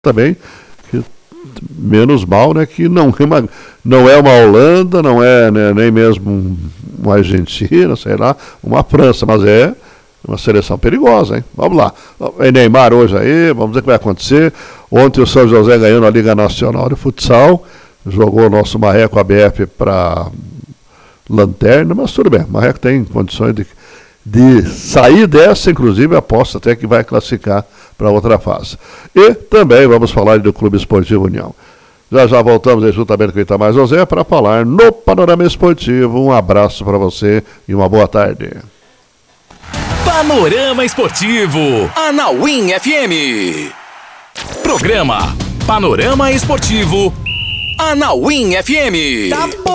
também, que, menos mal, né, que não é uma Holanda, não é, né, nem mesmo uma Argentina, sei lá, uma França, mas é uma seleção perigosa, hein? Vamos lá. É Neymar hoje aí, vamos ver o que vai acontecer. Ontem o São José ganhou na Liga Nacional de Futsal, jogou o nosso Marreco ABF para lanterna, mas tudo bem, o Marreco tem condições de sair dessa, inclusive aposta até que vai classificar para outra fase. E também vamos falar do Clube Esportivo União. Já voltamos aí juntamente com o Itamar José para falar no Panorama Esportivo. Um abraço para você e uma boa tarde. Panorama Esportivo, Anauim FM. Programa Panorama Esportivo, Anauim FM.